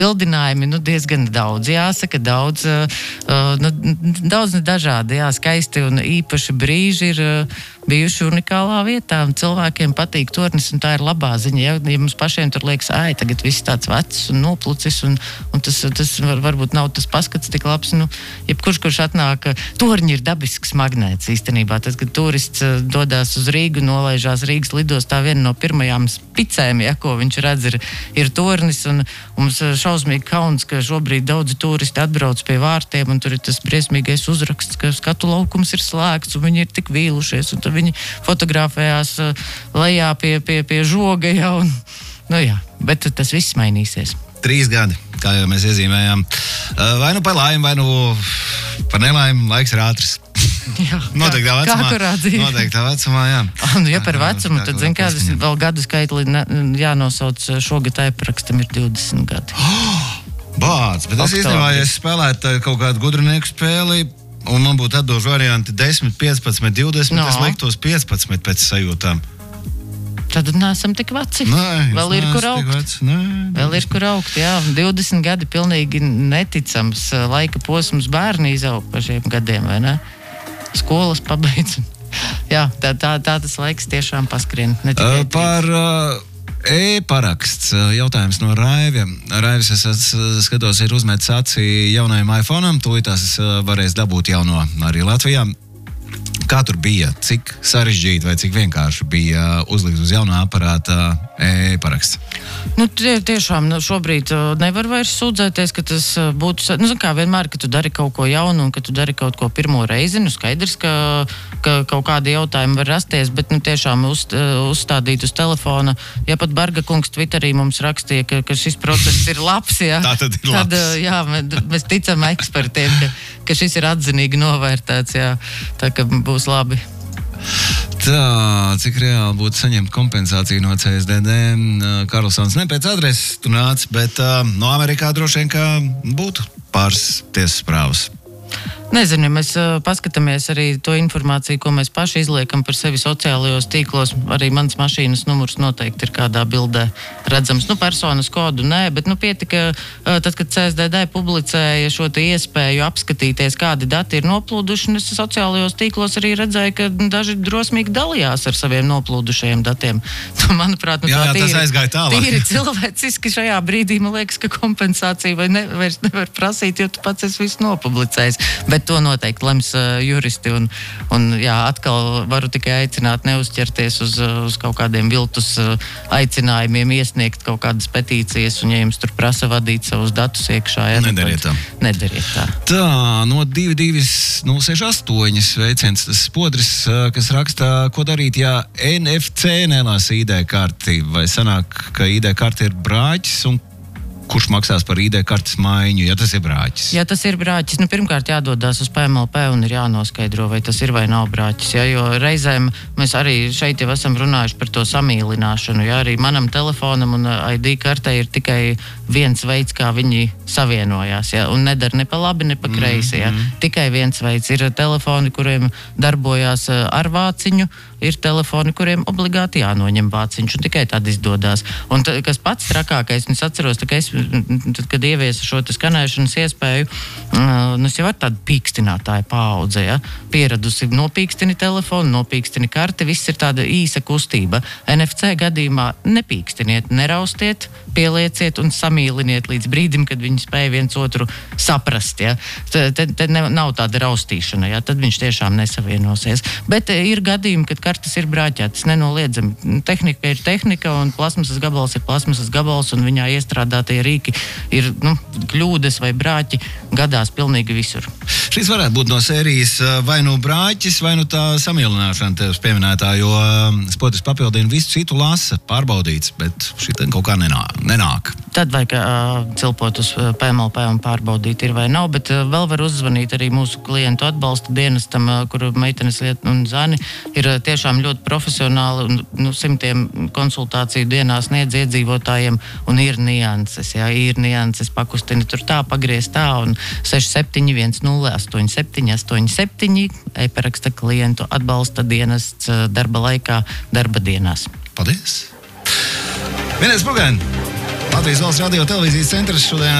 Bildinājumi, diezgan daudz, jāsaka, daudz dažādi, skaisti un īpaši brīži ir bijuši unikālā vietā, un cilvēkiem patīk tornis, un tā ir labā ziņa, ja mums pašiem tur liekas, tagad viss tāds vecs un noplucis, un tas varbūt nav tas paskats tik labs, kurš atnāk, torņi ir dabisks magnēts īstenībā, tad, kad turists dodās uz Rīgu, nolaižās Rīgas lidostā, viena no pirmajām spicēm, ko viņš redz, ir tornis, un mums šausmīgi kauns, ka šobrīd daudzi turisti atbrauc pie vārtiem, un tur ir tas briesmīgais uzraksts, ka skatu laukums ir slēgts, un viņi ir tik vīlušies, un tad viņi fotografējās lejā pie žoga, bet tas viss mainīsies. 3 gadi, kā jau mēs iezīmējām. Vai nu par laimi, vai nu par nelaimi, laiks ir ātrs. Noteiktā vecumā, jā. Ja par vecumu, tad, tas vēl gadu skaitli jānosauc šogad aprakstam ir 20 gadi. Bāc, bet es īstenībā, ja es spēlētu kaut kādu gudrinieku spēli, un man būtu atdošu varianti 10, 15, 20, es liktos 15 pēc sajūtām. Tad neesam tik veci. Vēl ir kur augt. Vēl ir kur augt, jā. 20 gadi pilnīgi neticams laika posms bērni izaug par šiem gadiem, vai ne? Skolas pabeidz. Jā, tā tas laiks tiešām paskrien. Par e-paraksts jautājums no Raivja. Raivis, es skatos, ir uzmetis acī jaunajam iPhone'am, tūlītās varēs dabūt jauno arī Latvijā. Kā tur bija? Cik sarežģīti vai cik vienkārši bija uzlikt uz jaunā aparāta e-paraksts? Tiešām šobrīd nevar vairs sūdzēties, ka tas būtu, kā vienmēr, ka tu dari kaut ko jaunu un ka tu dari kaut ko pirmo reizi, skaidrs, ka kaut kādi jautājumi var rasties, bet tiešām uzstādīt uz telefona. Ja pat Barga kungs Twitterī mums rakstīja, ka šis process ir labs, tā tad ir labs. Tad, mēs ticam ekspertiem, ka šis ir atzinīgi novērtēts, tā ka būs labi. Tā, cik reāli būtu saņemt kompensāciju no CSDD? Karlsons, ne pēc adreses tu nāc, bet no Amerikā droši vien, ka būtu pāris tiesas prāvas. Nezinu, ja mēs paskatāmies arī to informāciju, ko mēs paši izliekam par sevi sociālajos tīklos, arī mans mašīnas numurs noteikti ir kādā bildē redzams. Personas kodu nē, bet pietika, tad, kad CSDD publicēja šo iespēju apskatīties, kādi dati ir noplūduši, un es sociālajos tīklos arī redzēju, ka daži drosmīgi dalījās ar saviem noplūdušajiem datiem. Manuprāt, tas aizgāja tālāk. Tīri cilvēciski šajā brīdī, man liekas, ka kompensācija vairs nevar prasīt, jo tu pats esi visu nopublicējis. Bet to noteikti lems juristi un atkal varu tikai aicināt neuzķerties uz kaut kādiem viltus aicinājumiem, iesniegt kaut kādas petīcijas, un ja jums tur prasa vadīt savus datus iekšā, nedariet tā. Tā, no 22068 sveiciens tas Spodris, kas raksta, ko darīt, ja NFC nelasa ID karti, vai sanāk, ka ID karti ir brāķis, un kurš maksās par ID kartes maiņu, ja tas ir brāķis? Ja tas ir brāķis, pirmkārt jādodās uz PMLP un ir jānoskaidro, vai tas ir vai nav brāķis. Jo reizēm mēs arī šeit jau esam runājuši par to samīlināšanu. Arī manam telefonam un ID kartei ir tikai viens veids, kā viņi savienojās. Un nedara ne pa labi, ne pa kreisi. Tikai viens veids. Ir telefoni, kuriem darbojās ar vāciņu, ir telefoni, kuriem obligāti jānoņem vāciņš, un tikai tad izdodās. Un kas pats trakākais, es atceros, tad, kad ieviesa šo skanēšanas iespēju, es jau ar tādu pīkstinātāju paudze, pieradusi nopīkstini telefonu, nopīkstini karti, viss ir tāda īsa kustība. NFC gadījumā nepīkstiniet, neraustiet, pielieciet un samīliniet līdz brīdim, kad viņi spēja viens otru saprast. Te nav tāda raustīšana, tad viņš tiešām nesavienosies. Bet ir gadījumi, kad kartes ir brāķētas, nenoliedzami. Tehnika ir tehnika, un plasmasas gabals ir plasmasas gabals, un viņā iestrādātie rīki ir kļūdas vai brāķi gadās pilnīgi visur. Šis varētu būt no sērijas vai nu brāķis, vai nu tā samīlināšana tevis pieminētā, jo Spodris papildina visu citu lasa, pārbaudīts, bet šitā kaut kā nenāk. Tad vajag cilpot uz PMLP un pārbaudīt ir vai nav, bet vēl var uzzvanīt arī mūsu klientu atbalsta dienestam, kur meitenes Lieta un Zani ir tiešām ļoti profesionāli un simtiem konsultāciju dienā sniedz iedzīvotājiem, un ir nianses, ir nianses, pakustina tur tā, pagriez tā, un 67108787 e-paraksta klientu atbalsta dienests darba laikā, darba dienās. Paldies! Vienais Brugēn! Latvijas valsts radio televīzijas centrs šodien